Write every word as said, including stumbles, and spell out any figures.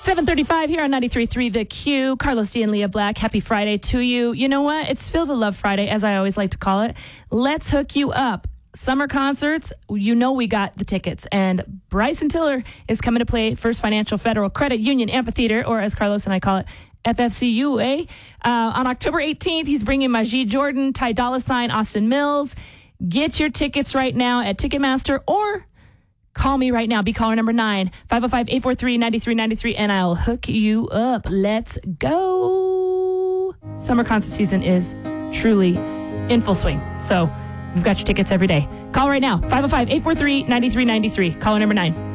seven thirty-five here on ninety-three point three The Q. Carlos D and Leah Black, happy Friday to you. You know what? It's Feel the Love Friday, as I always like to call it. Let's hook you up. Summer concerts, you know we got the tickets. And Bryson Tiller is coming to play First Financial Federal Credit Union Amphitheater, or as Carlos and I call it, F F C U, eh? Uh, on October eighteenth, he's bringing Majid Jordan, Ty Dolla Sign, Austin Mills. Get your tickets right now at Ticketmaster or call me right now. Be caller number nine, five oh five, eight four three, nine three nine three, and I'll hook you up. Let's go. Summer concert season is truly in full swing. So you've got your tickets every day. Call right now, five oh five, eight four three, nine three nine three. Caller number nine.